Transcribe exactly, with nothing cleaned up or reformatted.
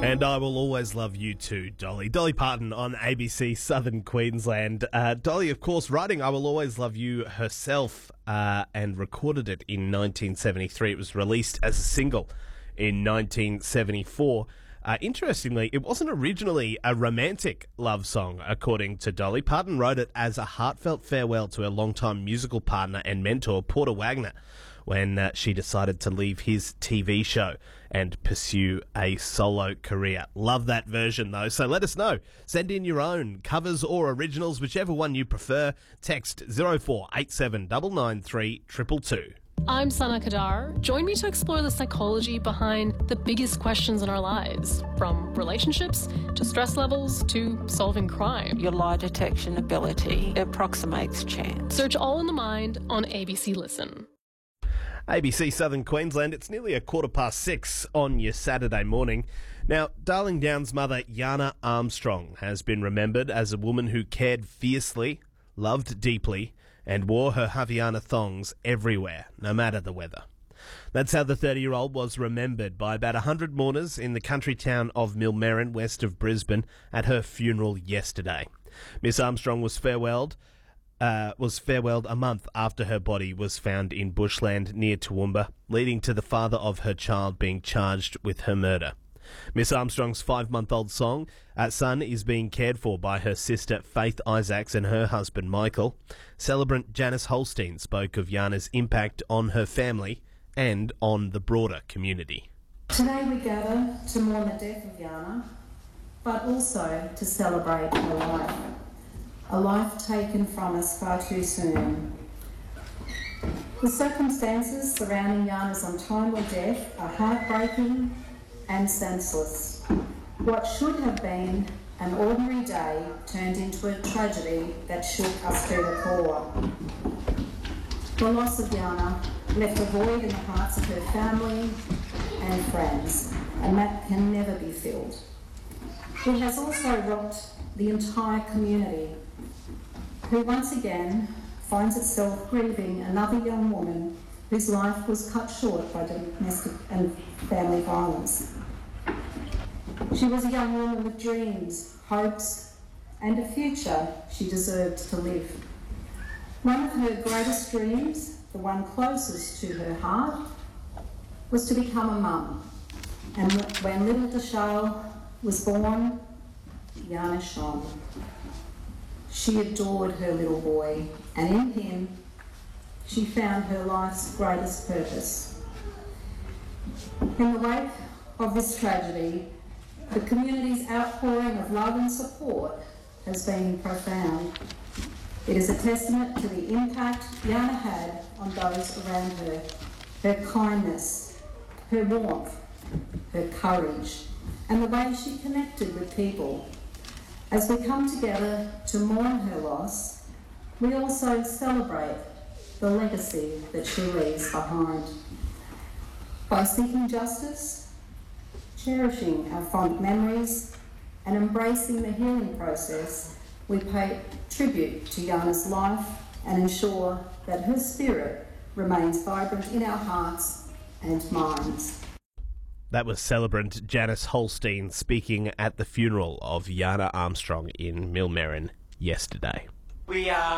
And I Will Always Love You Too, Dolly. Dolly Parton on A B C Southern Queensland. Uh, Dolly, of course, writing I Will Always Love You herself uh, and recorded it in nineteen seventy-three. It was released as a single in nineteen seventy-four. Uh, interestingly, it wasn't originally a romantic love song, according to Dolly. Parton wrote it as a heartfelt farewell to her longtime musical partner and mentor, Porter Wagner, when uh, she decided to leave his T V show and pursue a solo career. Love that version, though. So let us know. Send in your own covers or originals, whichever one you prefer. Text zero four eight seven nine nine three two two two. I'm Sana Kadar. Join me to explore the psychology behind the biggest questions in our lives, from relationships to stress levels to solving crime. Your lie detection ability approximates chance. Search All in the Mind on A B C Listen. A B C Southern Queensland, it's nearly a quarter past six on your Saturday morning. Now, Darling Downs mother Yana Armstrong has been remembered as a woman who cared fiercely, loved deeply, and wore her Havaiana thongs everywhere, no matter the weather. That's how the thirty-year-old was remembered by about one hundred mourners in the country town of Millmerran, west of Brisbane, at her funeral yesterday. Miss Armstrong was farewelled Uh, was farewelled a month after her body was found in bushland near Toowoomba, leading to the father of her child being charged with her murder. Miss Armstrong's five-month-old song, uh, son is being cared for by her sister Faith Isaacs and her husband Michael. Celebrant Janice Holstein spoke of Yana's impact on her family and on the broader community. Today we gather to mourn the death of Yana, but also to celebrate her life. A life taken from us far too soon. The circumstances surrounding Yana's untimely death are heartbreaking and senseless. What should have been an ordinary day turned into a tragedy that shook us to the core. The loss of Yana left a void in the hearts of her family and friends, and that can never be filled. It has also rocked the entire community, who once again finds itself grieving another young woman whose life was cut short by domestic and family violence. She was a young woman with dreams, hopes, and a future she deserved to live. One of her greatest dreams, the one closest to her heart, was to become a mum. And when little Deshale was born, Yana shone. She adored her little boy, and in him she found her life's greatest purpose. In the wake of this tragedy, the community's outpouring of love and support has been profound. It is a testament to the impact Yana had on those around her, her kindness, her warmth, her courage, and the way she connected with people. As we come together to mourn her loss, we also celebrate the legacy that she leaves behind. By seeking justice, cherishing our fond memories, and embracing the healing process, we pay tribute to Yana's life and ensure that her spirit remains vibrant in our hearts and minds. That was celebrant Janice Holstein speaking at the funeral of Yana Armstrong in Millmerran yesterday. We are